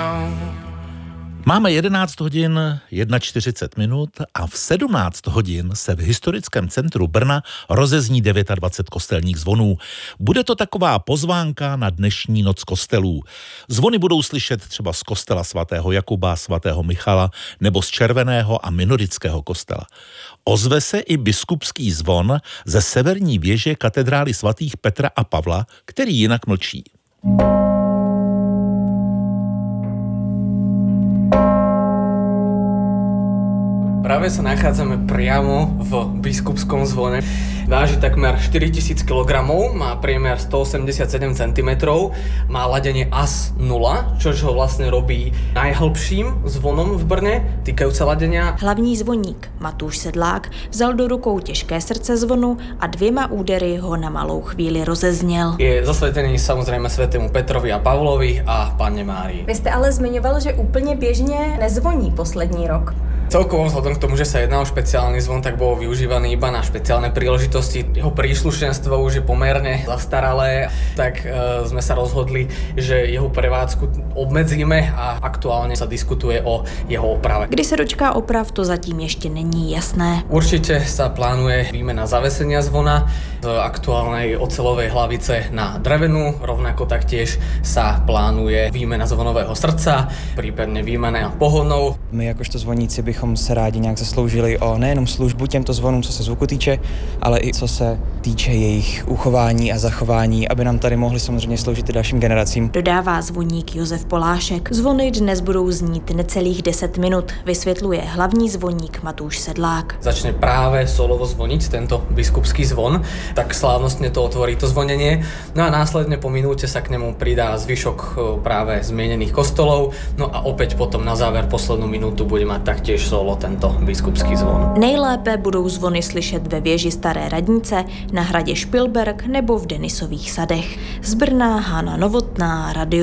Máme 11 hodin 41 minut a v 17 hodin se v historickém centru Brna rozezní 29 kostelních zvonů. Bude to taková pozvánka na dnešní noc kostelů. Zvony budou slyšet třeba z kostela svatého Jakuba, svatého Michala nebo z Červeného a Minorického kostela. Ozve se i biskupský zvon ze severní věže katedrály svatých Petra a Pavla, který jinak mlčí. Práve sa nachádzame priamo v biskupskom zvone. Váži takmer 4000 kg, má priemer 187 cm, má ladenie AS 0, čož ho vlastne robí najhlbším zvonom v Brne, týkajúce ladenia. Hlavní zvoník Matúš Sedlák vzal do rukou těžké srdce zvonu a 2 údery ho na malou chvíli rozezněl. Je zasvetený samozrejme svätému Petrovi a Pavlovi a Panne Márii. Vy jste ale zmiňoval, že úplně běžně nezvoní poslední rok. Celkovo vzhľadom k tomu, že sa jedná o špeciálny zvon, tak bol využívaný iba na špeciálne príležitosti. Jeho príslušenstvo už je pomerne zastaralé, tak sme sa rozhodli, že jeho prevádzku obmedzíme a aktuálne sa diskutuje o jeho oprave. Kdy se dočká oprav, to zatím ještě není jasné. Určite sa plánuje výmena zavesenia zvona z aktuálnej oceľovej hlavice na drevenú, rovnako taktiež sa plánuje výmena zvonového srdca, prípadne výmena pohonov. My jakožto zvoníci bychom se rádi nějak zasloužili o nejenom službu těmto zvonům, co se zvuku týče, ale i co se týče jejich uchování a zachování, aby nám tady mohli samozřejmě sloužit i dalším generacím. Dodává zvoník Josef Polášek. Zvony dnes budou znít necelých 10 minut, vysvětluje hlavní zvoník Matúš Sedlák. Začne práve solovo zvoniť tento biskupský zvon, tak slávnostne to otvorí to zvonenie. No a následne po minúte sa k nemu pridá zvyšok práve zmienených kostolov. No a opäť potom na záver poslednú minútu bude mať taktiež solo tento biskupský zvon. Nejlépe budou zvony slyšet ve věži Staré radnice, na hradě Špilberk nebo v Denisových sadech. Z Brna Hana Novotná, Radio